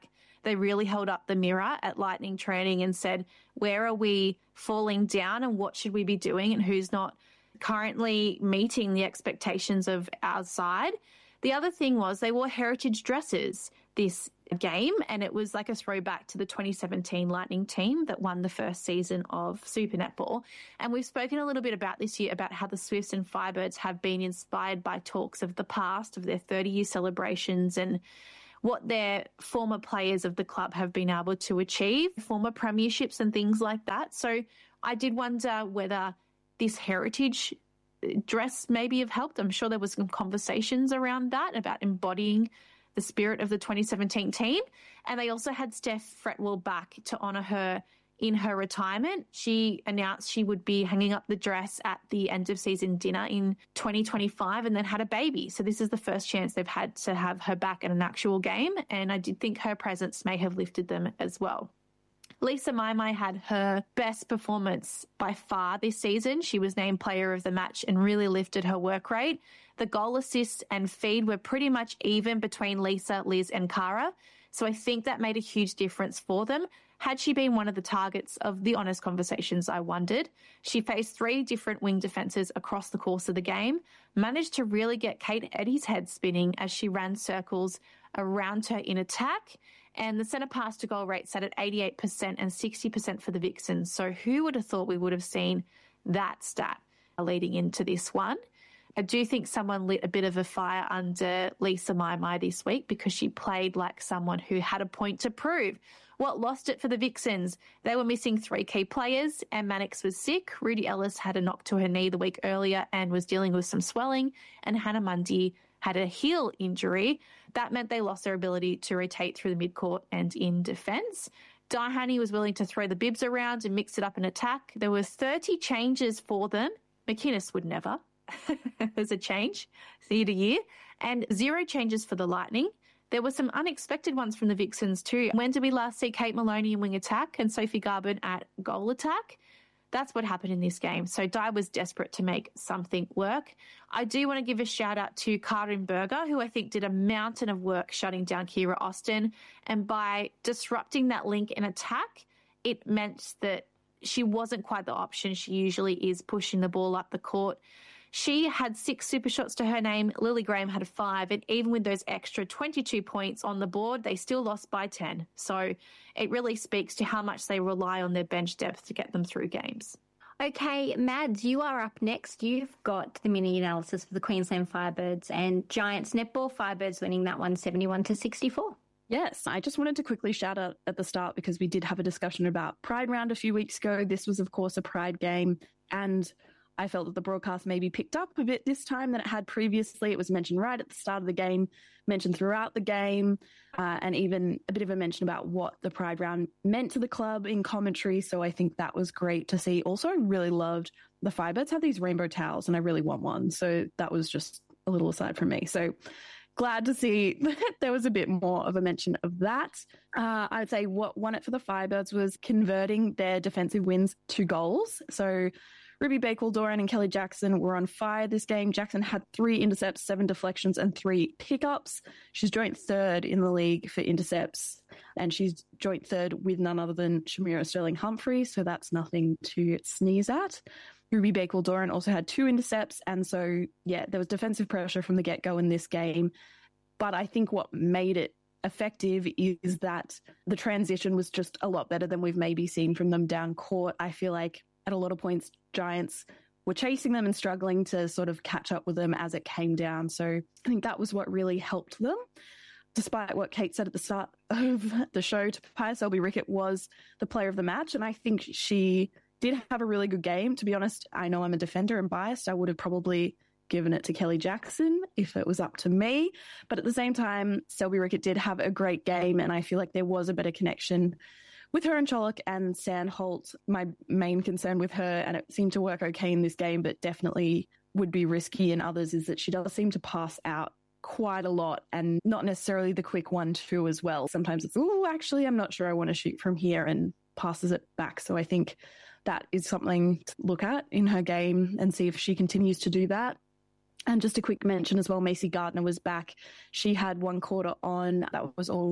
they really held up the mirror at Lightning training and said, where are we falling down and what should we be doing and who's not currently meeting the expectations of our side. The other thing was they wore heritage dresses this game, and it was like a throwback to the 2017 Lightning team that won the first season of Super Netball. And we've spoken a little bit about this year about how the Swifts and Firebirds have been inspired by talks of the past, of their 30-year celebrations and what their former players of the club have been able to achieve, former premierships and things like that. So I did wonder whether this heritage dress maybe have helped. I'm sure there was some conversations around that about embodying the spirit of the 2017 team. And they also had Steph Fretwell back to honour her in her retirement. She announced she would be hanging up the dress at the end of season dinner in 2025 and then had a baby. So this is the first chance they've had to have her back at an actual game. And I did think her presence may have lifted them as well. Lisa Maimai had her best performance by far this season. She was named player of the match and really lifted her work rate. The goal, assist and feed were pretty much even between Lisa, Liz and Cara. So I think that made a huge difference for them. Had she been one of the targets of the honest conversations, I wondered. She faced 3 different wing defences across the course of the game, managed to really get Kate Eddy's head spinning as she ran circles around her in attack. And the centre pass to goal rate sat at 88% and 60% for the Vixens. So who would have thought we would have seen that stat leading into this one? I do think someone lit a bit of a fire under Lisa Maimai this week because she played like someone who had a point to prove. What lost it for the Vixens? They were missing 3 key players. Anne Mannix was sick. Rudy Ellis had a knock to her knee the week earlier and was dealing with some swelling. And Hannah Mundy had a heel injury. That meant they lost their ability to rotate through the midcourt and in defence. Dihani was willing to throw the bibs around and mix it up in attack. There were 30 changes for them. McInnes would never. There's a change year to year. And 0 changes for the Lightning. There were some unexpected ones from the Vixens too. When did we last see Kate Maloney in wing attack and Sophie Garben at goal attack? That's what happened in this game. So Di was desperate to make something work. I do want to give a shout out to Karin Berger, who I think did a mountain of work shutting down Kira Austin. And by disrupting that link in attack, it meant that she wasn't quite the option she usually is, pushing the ball up the court. She had 6 super shots to her name. Lily Graham had 5. And even with those extra 22 points on the board, they still lost by 10. So it really speaks to how much they rely on their bench depth to get them through games. Okay, Mads, you are up next. You've got the mini analysis for the Queensland Firebirds and Giants netball. Firebirds winning that one 71-64. Yes, I just wanted to quickly shout out at the start because we did have a discussion about Pride Round a few weeks ago. This was, of course, a Pride game, and I felt that the broadcast maybe picked up a bit this time than it had previously. It was mentioned right at the start of the game, mentioned throughout the game, and even a bit of a mention about what the Pride Round meant to the club in commentary. So I think that was great to see. Also, I really loved the Firebirds have these rainbow towels, and I really want one. So that was just a little aside from me. So glad to see that there was a bit more of a mention of that. I'd say what won it for the Firebirds was converting their defensive wins to goals. So Ruby Bakewell-Doran and Kelly Jackson were on fire this game. Jackson had 3 intercepts, 7 deflections, and 3 pickups. She's joint 3rd in the league for intercepts, and she's joint 3rd with none other than Shamira Sterling-Humphrey, so that's nothing to sneeze at. Ruby Bakewell-Doran also had 2 intercepts, and so, yeah, there was defensive pressure from the get-go in this game. But I think what made it effective is that the transition was just a lot better than we've maybe seen from them down court. I feel like at a lot of points, Giants were chasing them and struggling to sort of catch up with them as it came down. So I think that was what really helped them. Despite what Kate said at the start of the show, Tapia Selby-Rickett was the player of the match, and I think she did have a really good game. To be honest, I know I'm a defender and biased. I would have probably given it to Kelly Jackson if it was up to me. But at the same time, Selby-Rickett did have a great game, and I feel like there was a better connection with her and Chollock and Sandholt. My main concern with her, and it seemed to work okay in this game, but definitely would be risky in others, is that she does seem to pass out quite a lot and not necessarily the quick 1-2 as well. Sometimes it's, actually, I'm not sure I want to shoot from here, and passes it back. So I think that is something to look at in her game and see if she continues to do that. And just a quick mention as well, Macy Gardner was back. She had 1 quarter on. That was all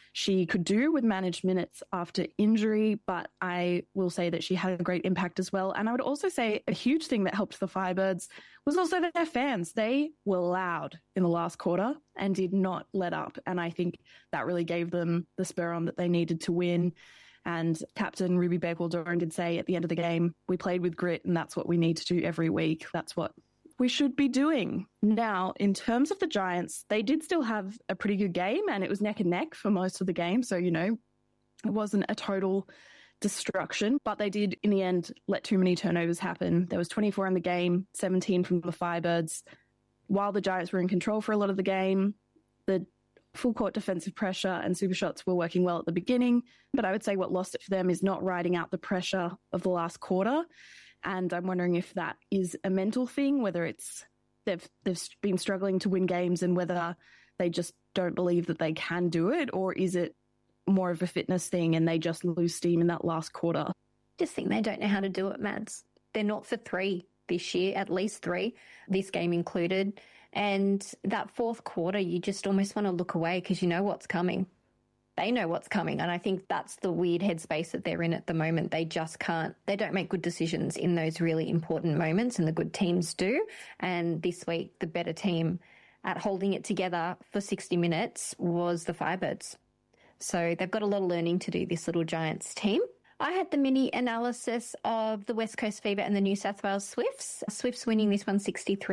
she could do with managed minutes after injury, but I will say that she had a great impact as well. And I would also say a huge thing that helped the Firebirds was also their fans. They were loud in the last quarter and did not let up. And I think that really gave them the spur on that they needed to win. And Captain Ruby Bakewell-Doran did say at the end of the game, we played with grit and that's what we need to do every week. That's what we should be doing. Now, in terms of the Giants, they did still have a pretty good game and it was neck and neck for most of the game. So, you know, it wasn't a total destruction, but they did in the end let too many turnovers happen. There was 24 in the game, 17 from the Firebirds. While the Giants were in control for a lot of the game, the full court defensive pressure and super shots were working well at the beginning, but I would say what lost it for them is not riding out the pressure of the last quarter. And I'm wondering if that is a mental thing, whether it's they've been struggling to win games and whether they just don't believe that they can do it, or is it more of a fitness thing and they just lose steam in that last quarter? Just think they don't know how to do it, Mads. They're not for three this year, at least three, this game included. And that fourth quarter, you just almost want to look away because you know what's coming. They know what's coming. And I think that's the weird headspace that they're in at the moment. They just can't, they don't make good decisions in those really important moments, and the good teams do. And this week, the better team at holding it together for 60 minutes was the Firebirds. So they've got a lot of learning to do, this little Giants team. I had the mini analysis of the West Coast Fever and the New South Wales Swifts. Swifts winning this one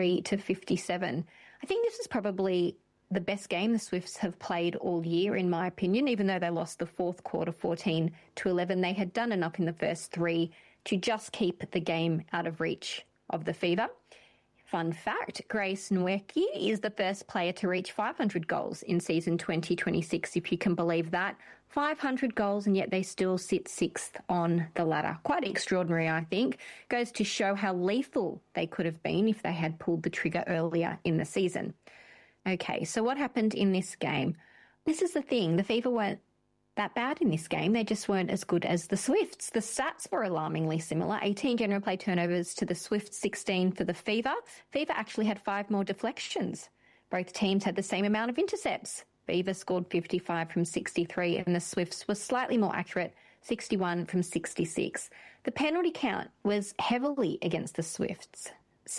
63-57. I think this is probably the best game the Swifts have played all year, in my opinion, even though they lost the fourth quarter 14-11. They had done enough in the first three to just keep the game out of reach of the Fever. Fun fact, Grace Nweke is the first player to reach 500 goals in season 2026, if you can believe that. 500 goals, and yet they still sit sixth on the ladder. Quite extraordinary, I think. Goes to show how lethal they could have been if they had pulled the trigger earlier in the season. Okay, so what happened in this game? This is the thing. The Fever weren't that bad in this game. They just weren't as good as the Swifts. The stats were alarmingly similar. 18 general play turnovers to the Swifts, 16 for the Fever. Fever actually had 5 more deflections. Both teams had the same amount of intercepts. Fever scored 55 from 63 and the Swifts were slightly more accurate, 61 from 66. The penalty count was heavily against the Swifts,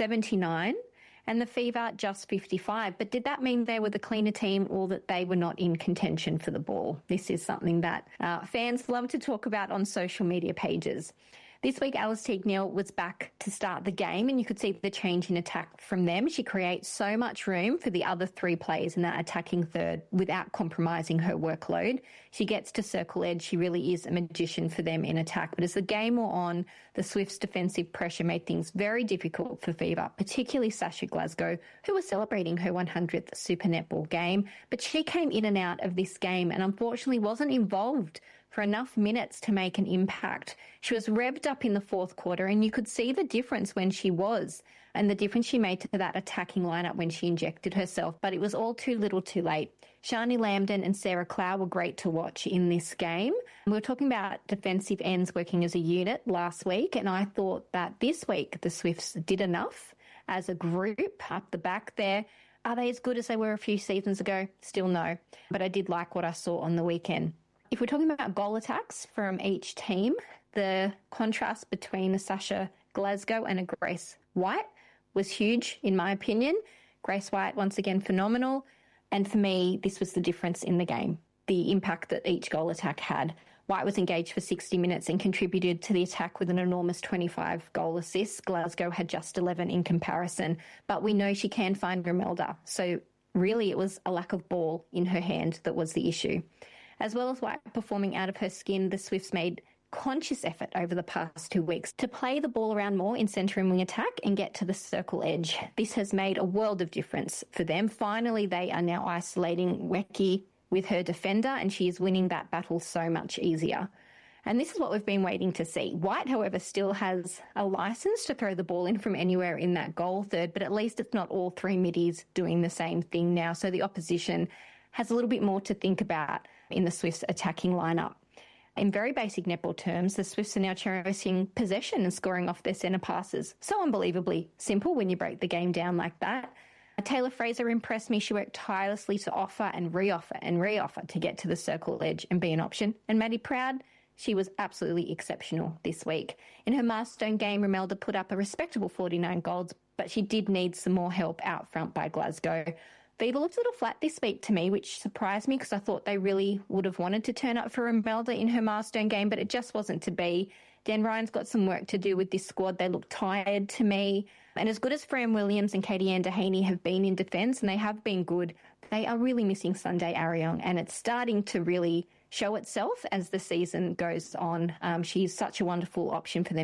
79, and the Fever just 55. But did that mean they were the cleaner team or that they were not in contention for the ball? This is something that fans love to talk about on social media pages. This week, Alice Teague-Neal was back to start the game, and you could see the change in attack from them. She creates so much room for the other 3 players in that attacking third without compromising her workload. She gets to circle edge. She really is a magician for them in attack. But as the game wore on, the Swifts' defensive pressure made things very difficult for Fever, particularly Sasha Glasgow, who was celebrating her 100th Super Netball game. But she came in and out of this game and unfortunately wasn't involved for enough minutes to make an impact. She was revved up in the fourth quarter and you could see the difference when she was, and the difference she made to that attacking lineup when she injected herself, but it was all too little too late. Shani Lambden and Sarah Clow were great to watch in this game. We were talking about defensive ends working as a unit last week, and I thought that this week the Swifts did enough as a group up the back there. Are they as good as they were a few seasons ago? Still no, but I did like what I saw on the weekend. If we're talking about goal attacks from each team, the contrast between a Sasha Glasgow and a Grace White was huge, in my opinion. Grace White, once again, phenomenal. And for me, this was the difference in the game, the impact that each goal attack had. White was engaged for 60 minutes and contributed to the attack with an enormous 25 goal assists. Glasgow had just 11 in comparison, but we know she can find Grimelda. So really it was a lack of ball in her hand that was the issue. As well as White performing out of her skin, the Swifts made conscious effort over the past 2 weeks to play the ball around more in centre and wing attack and get to the circle edge. This has made a world of difference for them. Finally, they are now isolating Nweke with her defender, and she is winning that battle so much easier. And this is what we've been waiting to see. White, however, still has a licence to throw the ball in from anywhere in that goal third, but at least it's not all 3 middies doing the same thing now. So the opposition has a little bit more to think about in the Swifts attacking lineup. In very basic netball terms, the Swifts are now cherishing possession and scoring off their centre passes. So unbelievably simple when you break the game down like that. Taylor Fraser impressed me. She worked tirelessly to offer and re-offer to get to the circle edge and be an option. And Maddie Proud, she was absolutely exceptional this week. In her milestone game, Romelda put up a respectable 49 golds, but she did need some more help out front by Glasgow. Viva looked a little flat this week to me, which surprised me because I thought they really would have wanted to turn up for Romelda in her milestone game, but it just wasn't to be. Dan Ryan's got some work to do with this squad. They look tired to me. And as good as Fran Williams and Katie Ann Dehaney have been in defence, and they have been good, they are really missing Sunday Ariong, and it's starting to really show itself as the season goes on. She's such a wonderful option for them